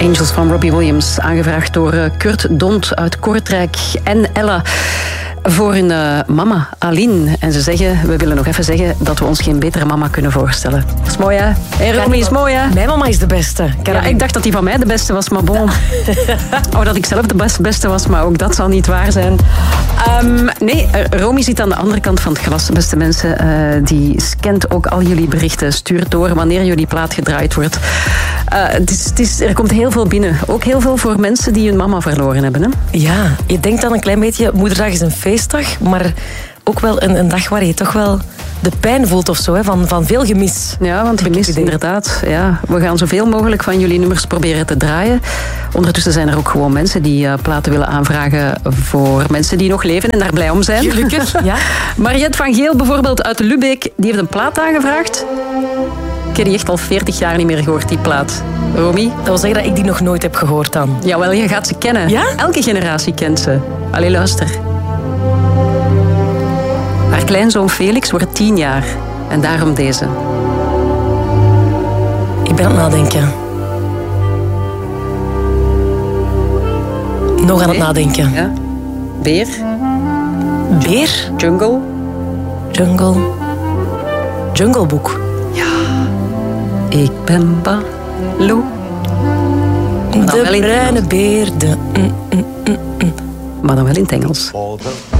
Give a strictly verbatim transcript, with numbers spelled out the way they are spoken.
Angels van Robbie Williams, aangevraagd door Kurt Dont uit Kortrijk en Ella voor hun uh, mama, Aline. En ze zeggen, we willen nog even zeggen dat we ons geen betere mama kunnen voorstellen. Dat is mooi, hè? Hé, hey, Romy, is mooi, hè? Mijn mama is de beste. Ja, ik dacht dat die van mij de beste was, maar bon. Oh, dat ik zelf de best, beste was, maar ook dat zal niet waar zijn. Um, nee, Romy zit aan de andere kant van het glas, beste mensen. Uh, die scant ook al jullie berichten, stuurt door wanneer jullie plaat gedraaid wordt. Uh, het is, het is, er komt heel veel binnen. Ook heel veel voor mensen die hun mama verloren hebben. Hè? Ja, je denkt dan een klein beetje, moederdag is een feestdag, maar ook wel een, een dag waar je toch wel de pijn voelt of zo, hè, van, van veel gemis. Ja, want gemis, inderdaad. Ja, we gaan zoveel mogelijk van jullie nummers proberen te draaien. Ondertussen zijn er ook gewoon mensen die uh, platen willen aanvragen voor mensen die nog leven en daar blij om zijn. Gelukkig, ja. Mariette van Geel bijvoorbeeld uit Lübeck, die heeft een plaat aangevraagd. Ik heb die echt al veertig jaar niet meer gehoord, die plaat. Romy? Dat wil zeggen dat ik die nog nooit heb gehoord dan. Jawel, je gaat ze kennen. Ja? Elke generatie kent ze. Allee, luister. Haar kleinzoon Felix wordt tien jaar. En daarom deze. Ik ben aan het nadenken. Nog aan het nadenken. Ja. Beer. Beer? Jungle. Jungle. Jungle Book. Ja. Ik ben Baloo. De bruine beer. De... Mm, mm, mm, mm. Maar dan wel in het Engels. For the